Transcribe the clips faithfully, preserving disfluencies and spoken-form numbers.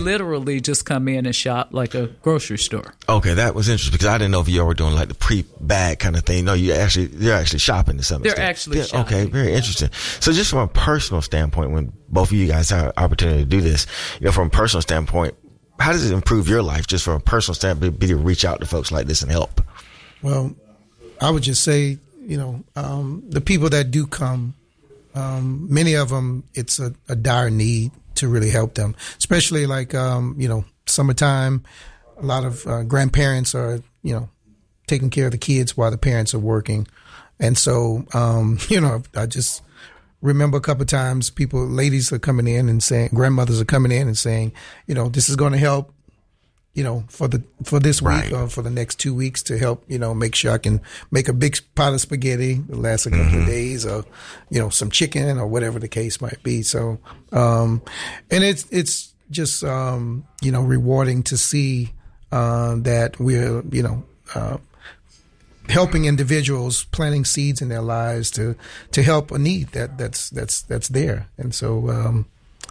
literally just come in and shop like a grocery store. Okay, that was interesting because I didn't know if you all were doing like the pre-bag kind of thing. No, you actually they're actually shopping to some They're extent. actually yeah, shopping. Okay, very interesting. So just from a personal standpoint, when both of you guys have an opportunity to do this, you know, from a personal standpoint, how does it improve your life just from a personal standpoint, be to reach out to folks like this and help? Well, I would just say, you know, um, the people that do come, um, many of them, it's a, a dire need to really help them, especially like, um, you know, summertime. A lot of uh, grandparents are, you know, taking care of the kids while the parents are working. And so, um, you know, I just remember a couple of times people, ladies are coming in and saying, grandmothers are coming in and saying, you know, this is going to help, you know, for the, for this week Right. or for the next two weeks to help, you know, make sure I can make a big pot of spaghetti that lasts a couple Mm-hmm. of days or, you know, some chicken or whatever the case might be. So, um, and it's, it's just, um, you know, rewarding to see, uh, that we're, you know, uh, helping individuals, planting seeds in their lives to, to help a need that, that's, that's, that's there. And so, um,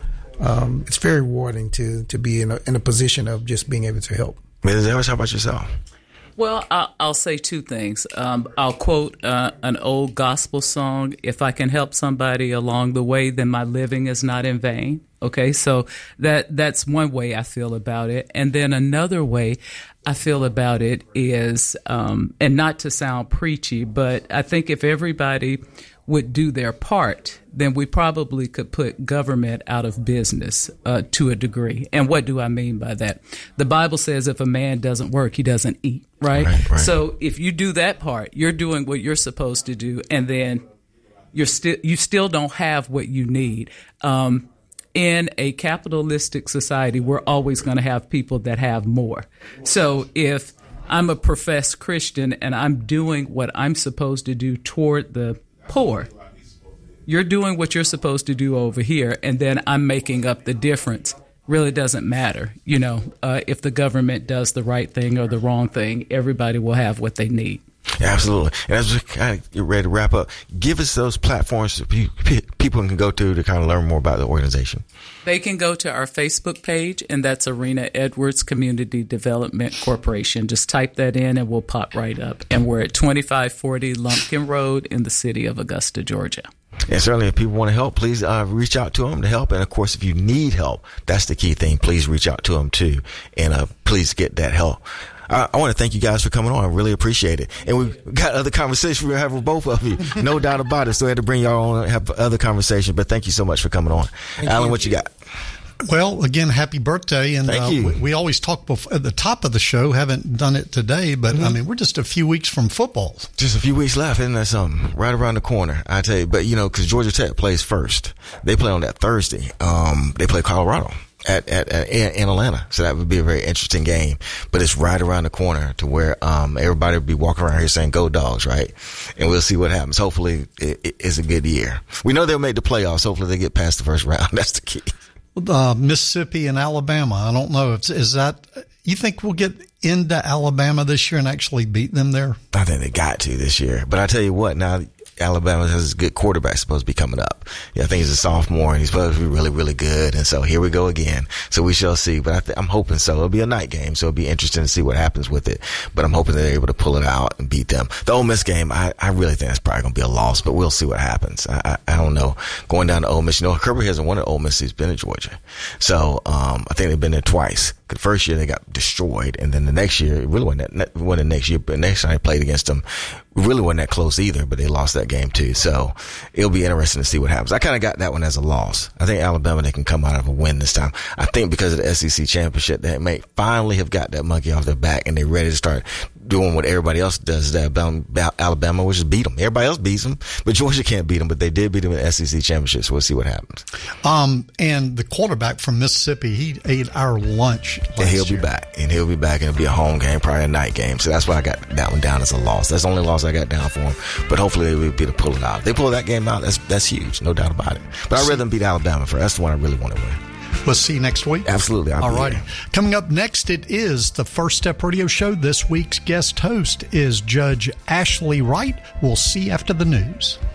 um, it's very rewarding to, to be in a, in a position of just being able to help. Miz Edwards, how about yourself? Well, I'll, I'll say two things. Um, I'll quote uh, an old gospel song. If I can help somebody along the way, then my living is not in vain. Okay, so that that's one way I feel about it. And then another way I feel about it is, um, and not to sound preachy, but I think if everybody would do their part, then we probably could put government out of business uh, to a degree. And what do I mean by that? The Bible says if a man doesn't work, he doesn't eat, right? Right, right. So if you do that part, you're doing what you're supposed to do, and then you're still you still don't have what you need. Um, in a capitalistic society, we're always going to have people that have more. So if I'm a professed Christian and I'm doing what I'm supposed to do toward the poor, you're doing what you're supposed to do over here, and then I'm making up the difference. Really doesn't matter. You know, uh, if the government does the right thing or the wrong thing, everybody will have what they need. Yeah, absolutely. And as we kind of get ready to wrap up, give us those platforms that people can go to to kind of learn more about the organization. They can go to our Facebook page, and that's Arena Edwards Community Development Corporation. Just type that in and we'll pop right up. And we're at twenty-five forty Lumpkin Road in the city of Augusta, Georgia. And certainly if people want to help, please uh, reach out to them to help. And of course, if you need help, that's the key thing. Please reach out to them too. And uh, please get that help. I, I want to thank you guys for coming on. I really appreciate it. And we've got other conversations we'll have with both of you. No doubt about it. So I had to bring y'all on and have other conversations. But thank you so much for coming on. Thank Alan, you. what you got? Well, again, happy birthday. And Thank uh, you. we, we always talk before, at the top of the show, haven't done it today, but Mm-hmm. I mean, we're just a few weeks from football. Just a few weeks left, isn't that something? Right around the corner, I tell you. But, you know, because Georgia Tech plays first. They play on that Thursday. Um, they play Colorado at, at, at in Atlanta. So that would be a very interesting game. But it's right around the corner to where um, everybody will be walking around here saying, go Dogs, right? And we'll see what happens. Hopefully, it, it, it's a good year. We know they'll make the playoffs. Hopefully, they get past the first round. That's the key. Uh, Mississippi and Alabama. I don't know. Is, is that, you think we'll get into Alabama this year and actually beat them there? I think they got to this year. But I tell you what, now Alabama has a good quarterback supposed to be coming up. Yeah, I think he's a sophomore and he's supposed to be really, really good. And so here we go again. So we shall see. But I th- I'm hoping so. It'll be a night game, so it'll be interesting to see what happens with it. But I'm hoping that they're able to pull it out and beat them. The Ole Miss game, I, I really think that's probably going to be a loss, but we'll see what happens. I, I, I don't know. Going down to Ole Miss, you know, Herbert hasn't won at Ole Miss. He's been at Georgia. So um, I think they've been there twice. The first year they got destroyed, and then the next year, it really wasn't that, wasn't the next year, but next time I played against them, it really wasn't that close either, but they lost that game too. So it'll be interesting to see what happens. I kind of got that one as a loss. I think Alabama, they can come out of a win this time. I think because of the S E C championship, they may finally have got that monkey off their back and they're ready to start doing what everybody else does at Alabama, which is beat them. Everybody else beats them, but Georgia can't beat them, but they did beat them in the S E C championship, so we'll see what happens. Um, and the quarterback from Mississippi, he ate our lunch last And he'll year. be back, and he'll be back, and it'll be a home game, probably a night game. So that's why I got that one down as a loss. That's the only loss I got down for them. But hopefully they will be able to pull it out. If they pull that game out, that's that's huge, no doubt about it. But I'd rather them beat Alabama first. That's the one I really want to win. We'll see you next week. Absolutely. I'll All be right. there. Coming up next, it is the First Step Radio Show. This week's guest host is Judge Ashley Wright. We'll see you after the news.